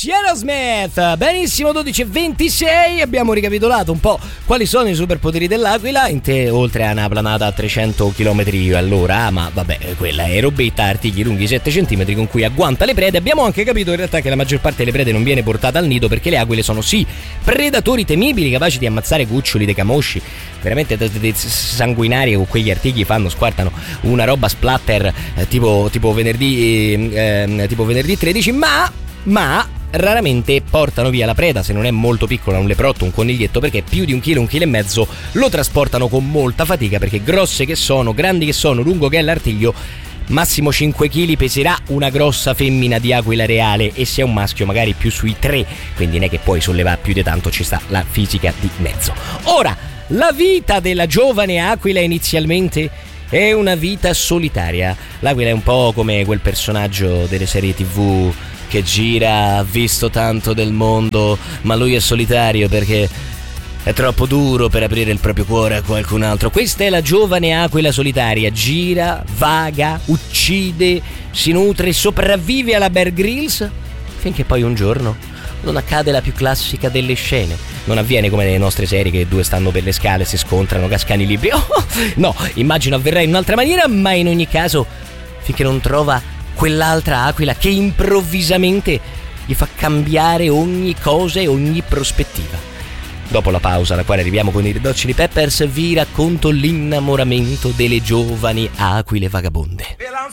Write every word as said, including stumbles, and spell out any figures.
Bush, Aerosmith. Benissimo, dodici e ventisei. Abbiamo ricapitolato un po' quali sono i superpoteri dell'aquila. In te, oltre a una planata a trecento chilometri all'ora, ma vabbè, quella è robetta, artigli lunghi sette centimetri con cui agguanta le prede. Abbiamo anche capito in realtà che la maggior parte delle prede non viene portata al nido perché le aquile sono sì predatori temibili, capaci di ammazzare cuccioli dei camosci veramente sanguinari, con quegli artigli fanno, squartano una roba splatter eh, tipo, tipo venerdì eh, tipo venerdì tredici, ma ma raramente portano via la preda se non è molto piccola, un leprotto, un coniglietto, perché più di un chilo, un chilo e mezzo lo trasportano con molta fatica, perché grosse che sono, grandi che sono, lungo che è l'artiglio, massimo cinque chili peserà una grossa femmina di aquila reale, e se è un maschio magari più sui tre, quindi non è che puoi sollevare più di tanto, ci sta la fisica di mezzo. Ora, la vita della giovane aquila inizialmente è una vita solitaria. L'aquila è un po' come quel personaggio delle serie tv che gira, ha visto tanto del mondo, ma lui è solitario perché è troppo duro per aprire il proprio cuore a qualcun altro. Questa è la giovane aquila solitaria, gira, vaga, uccide, si nutre, sopravvive alla Bear Grylls, finché poi un giorno non accade la più classica delle scene. Non avviene come nelle nostre serie che due stanno per le scale, si scontrano, cascano i libri. Oh, no, immagino avverrà in un'altra maniera, ma in ogni caso finché non trova quell'altra aquila che improvvisamente gli fa cambiare ogni cosa e ogni prospettiva. Dopo la pausa, alla quale arriviamo con i Red Hot Chili Peppers, vi racconto l'innamoramento delle giovani aquile vagabonde. Well, I'm